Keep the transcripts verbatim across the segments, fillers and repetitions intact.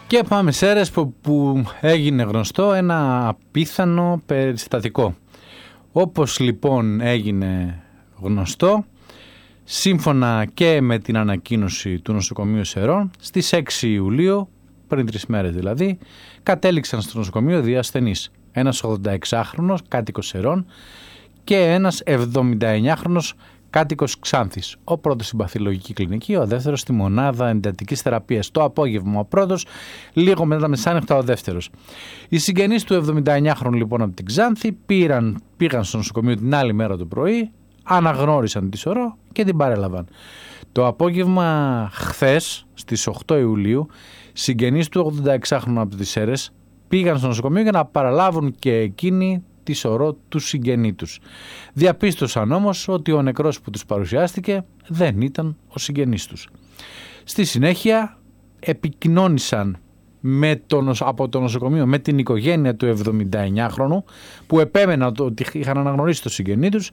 Και πάμε σε Σέρρες που, που έγινε γνωστό ένα απίθανο περιστατικό. Όπως λοιπόν έγινε γνωστό, σύμφωνα και με την ανακοίνωση του νοσοκομείου Σερών, στις έξι Ιουλίου, πριν τρεις μέρες δηλαδή, κατέληξαν στο νοσοκομείο δύο ασθενείς. Ένας ογδονταεξάχρονος κάτοικος Σερών και ένας εβδομηνταεννιάχρονος κάτοικος Ξάνθης. Ο πρώτος στην παθολογική κλινική, ο δεύτερος στη μονάδα εντατικής θεραπείας. Το απόγευμα ο πρώτος, λίγο μετά τα μεσάνυχτα ο δεύτερος. Οι συγγενείς του εβδομηνταεννιάχρονου λοιπόν από την Ξάνθη πήραν, πήγαν στο νοσοκομείο την άλλη μέρα το πρωί, αναγνώρισαν τη σωρό και την παρέλαβαν. Το απόγευμα χθες, στις οκτώ Ιουλίου, συγγενείς του ογδονταεξάχρονου από τις Σέρρες πήγαν στο νοσοκομείο για να παραλάβουν και εκείνοι τη σωρό του συγγενή τους. Διαπίστωσαν όμως ότι ο νεκρός που τους παρουσιάστηκε δεν ήταν ο συγγενής τους. Στη συνέχεια επικοινώνησαν με το, από το νοσοκομείο με την οικογένεια του εβδομηνταεννιάχρονου που επέμεναν ότι είχαν αναγνωρίσει το συγγενή τους,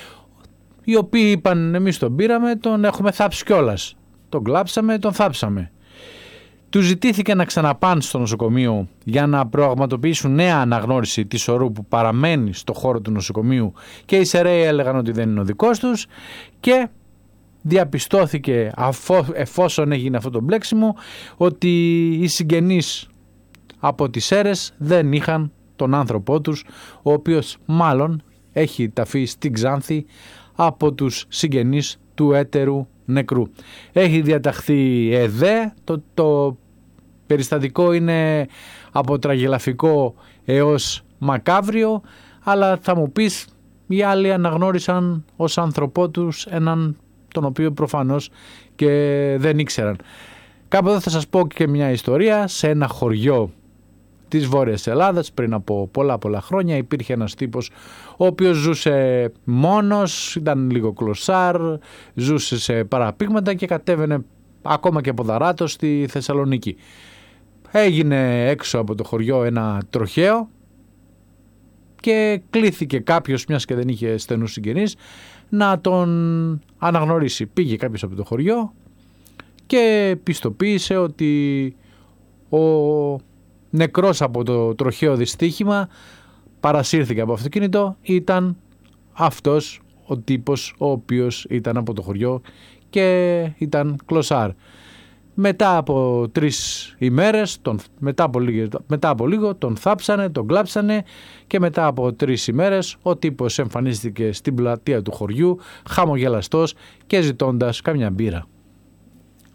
οι οποίοι είπαν εμείς τον πήραμε, τον έχουμε θάψει κιόλας. Τον κλάψαμε, τον θάψαμε. Τους ζητήθηκε να ξαναπάνε στο νοσοκομείο για να πραγματοποιήσουν νέα αναγνώριση της σωρού που παραμένει στο χώρο του νοσοκομείου και οι Σεραίοι έλεγαν ότι δεν είναι ο δικός τους και διαπιστώθηκε αφό, εφόσον έγινε αυτό το μπλέξιμο ότι οι συγγενείς από τις Σέρρες δεν είχαν τον άνθρωπό τους, ο οποίος μάλλον έχει ταφεί στην Ξάνθη από τους συγγενείς του έτερου νεκρού. Έχει διαταχθεί ΕΔΕ, το, το περιστατικό είναι από τραγελαφικό έως μακάβριο, αλλά θα μου πεις οι άλλοι αναγνώρισαν ως άνθρωπό τους έναν τον οποίο προφανώς και δεν ήξεραν. Κάπου εδώ θα σας πω και μια ιστορία. Σε ένα χωριό της Βόρειας Ελλάδας πριν από πολλά πολλά χρόνια υπήρχε ένας τύπος ο οποίος ζούσε μόνος, ήταν λίγο κλωσάρ, ζούσε σε παραπήγματα και κατέβαινε ακόμα και ποδαράτο στη Θεσσαλονίκη. Έγινε έξω από το χωριό ένα τροχαίο και κλήθηκε κάποιος, μιας και δεν είχε στενούς συγγενείς, να τον αναγνωρίσει. Πήγε κάποιος από το χωριό και πιστοποίησε ότι ο νεκρός από το τροχαίο δυστύχημα παρασύρθηκε από αυτοκίνητο, ήταν αυτός ο τύπος ο οποίος ήταν από το χωριό και ήταν κλωσάρ. Μετά από τρεις ημέρες, τον, μετά, από λίγο, μετά από λίγο τον θάψανε, τον κλάψανε και μετά από τρεις ημέρες ο τύπος εμφανίστηκε στην πλατεία του χωριού χαμογελαστός και ζητώντας καμιά μπύρα.